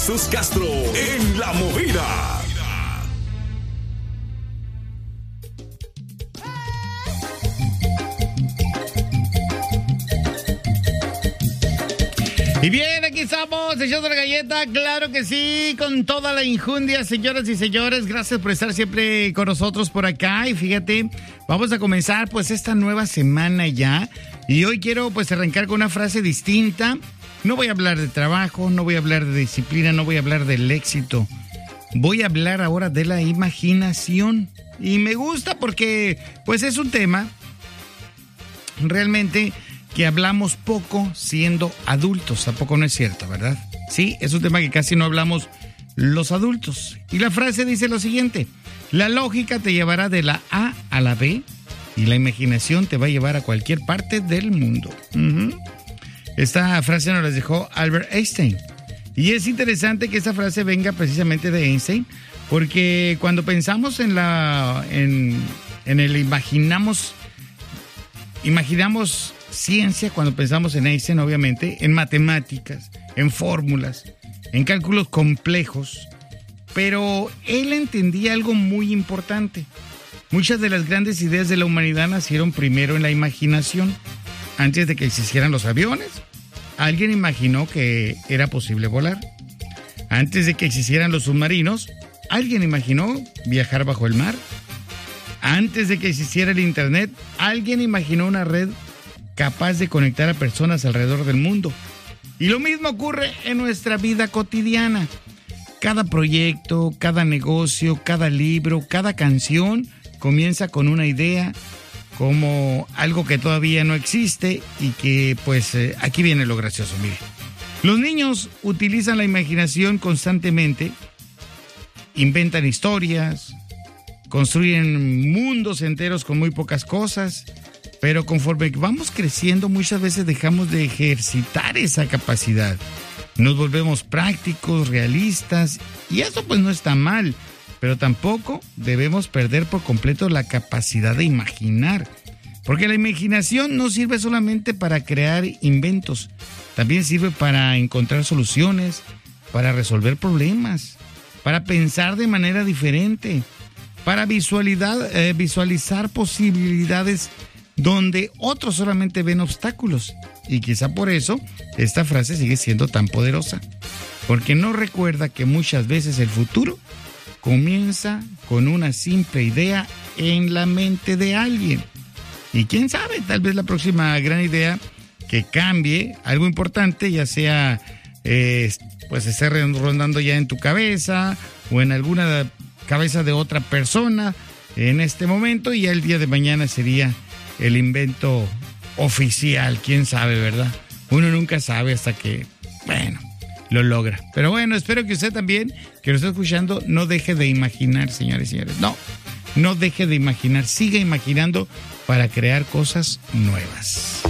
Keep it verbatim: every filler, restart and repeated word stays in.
Jesús Castro en La Movida. Y bien, aquí estamos, echando la galleta, claro que sí, con toda la injundia, señoras y señores, gracias por estar siempre con nosotros por acá. Y fíjate, vamos a comenzar pues esta nueva semana ya, y hoy quiero pues arrancar con una frase distinta. No voy a hablar de trabajo, no voy a hablar de disciplina, no voy a hablar del éxito, voy a hablar ahora de la imaginación. Y me gusta porque pues es un tema realmente que hablamos poco siendo adultos. ¿A poco no es cierto, verdad? Sí, es un tema que casi no hablamos los adultos. Y la frase dice lo siguiente: la lógica te llevará de la A a la B y la imaginación te va a llevar a cualquier parte del mundo. Uh-huh. Esta frase nos la dejó Albert Einstein. Y es interesante que esta frase venga precisamente de Einstein, porque cuando pensamos en la en, en el imaginamos imaginamos ciencia, cuando pensamos en Einstein, obviamente, en matemáticas, en fórmulas, en cálculos complejos, pero él entendía algo muy importante. Muchas de las grandes ideas de la humanidad nacieron primero en la imaginación. Antes de que existieran los aviones, alguien imaginó que era posible volar. Antes de que existieran los submarinos, alguien imaginó viajar bajo el mar. Antes de que existiera el internet, alguien imaginó una red capaz de conectar a personas alrededor del mundo. Y lo mismo ocurre en nuestra vida cotidiana. Cada proyecto, cada negocio, cada libro, cada canción comienza con una idea, como algo que todavía no existe y que, pues, eh, aquí viene lo gracioso, mire. Los niños utilizan la imaginación constantemente, inventan historias, construyen mundos enteros con muy pocas cosas. Pero conforme vamos creciendo, muchas veces dejamos de ejercitar esa capacidad. Nos volvemos prácticos, realistas, y eso pues no está mal, pero tampoco debemos perder por completo la capacidad de imaginar. Porque la imaginación no sirve solamente para crear inventos, también sirve para encontrar soluciones, para resolver problemas, para pensar de manera diferente, para visualidad, eh, visualizar posibilidades donde otros solamente ven obstáculos. Y quizá por eso esta frase sigue siendo tan poderosa, porque no recuerda que muchas veces el futuro comienza con una simple idea en la mente de alguien. Y quién sabe, tal vez la próxima gran idea que cambie algo importante, ya sea eh, pues esté rondando ya en tu cabeza o en alguna cabeza de otra persona en este momento, y ya el día de mañana sería el invento oficial. Quién sabe, ¿verdad? Uno nunca sabe hasta que, bueno, lo logra. Pero bueno, espero que usted también, que lo está escuchando, no deje de imaginar, señores y señores. No, no deje de imaginar. Siga imaginando para crear cosas nuevas.